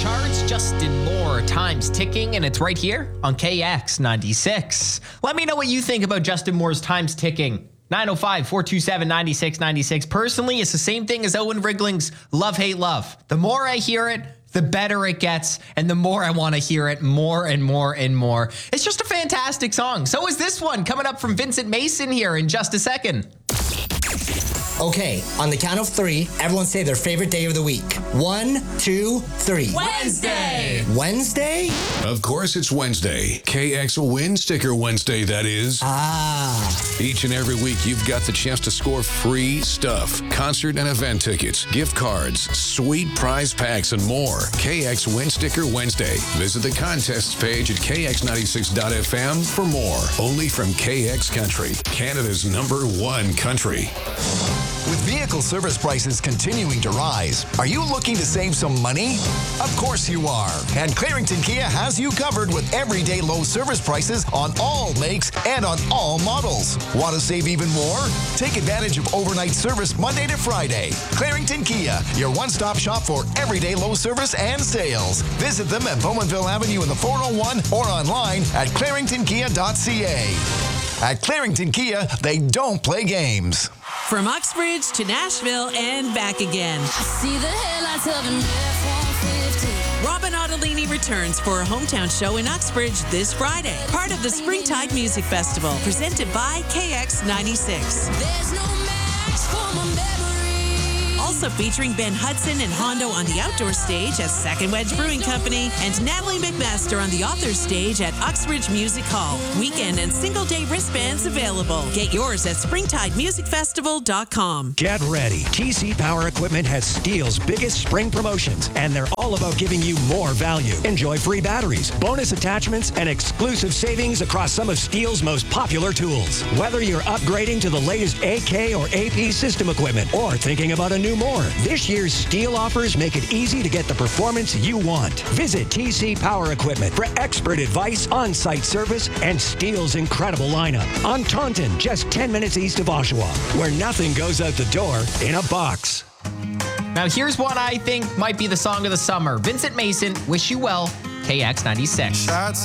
charts. Justin Moore, time's ticking, and it's right here on KX96. Let me know what you think about Justin Moore's Time's Ticking. 905-427-9696. Personally, it's the same thing as Owen Rigling's Love, Hate, Love. The more I hear it, the better it gets, and the more I want to hear it more and more and more. It's just a fantastic song. So is this one coming up from Vincent Mason here in just a second. Okay, on the count of three, everyone say their favorite day of the week. 1, 2, 3. Wednesday! Wednesday? Of course it's Wednesday. KX Win Sticker Wednesday, that is. Each and every week, you've got the chance to score free stuff. Concert and event tickets, gift cards, sweet prize packs, and more. KX Win Sticker Wednesday. Visit the contests page at kx96.fm for more. Only from KX Country, Canada's #1 country. With vehicle service prices continuing to rise, are you looking to save some money? Of course you are. And Clarington Kia has you covered with everyday low service prices on all makes and on all models. Want to save even more? Take advantage of overnight service Monday to Friday. Clarington Kia, your one-stop shop for everyday low service and sales. Visit them at Bowmanville Avenue in the 401 or online at claringtonkia.ca. At Clarington Kia, they don't play games. From Uxbridge to Nashville and back again. See the headlights of an F-150. Robin Ottolini returns for a hometown show in Uxbridge this Friday. Part of the Springtide Music Festival, presented by KX96. There's no match for my memory. Also featuring Ben Hudson and Hondo on the outdoor stage at Second Wedge Brewing Company, and Natalie McMaster on the authors stage at Uxbridge Music Hall. Weekend and single-day wristbands available. Get yours at springtidemusicfestival.com. Get ready. TC Power Equipment has Steel's biggest spring promotions, and they're all about giving you more value. Enjoy free batteries, bonus attachments, and exclusive savings across some of Steel's most popular tools. Whether you're upgrading to the latest AK or AP system equipment or thinking about a new more, this year's Steel offers make it easy to get the performance you want. Visit TC Power Equipment for expert advice, on-site service, and Steel's incredible lineup. On Taunton, just 10 minutes east of Oshawa, where nothing goes out the door in a box. Now here's one I think might be the song of the summer. Vincent Mason, Wish You Well, KX96. Shots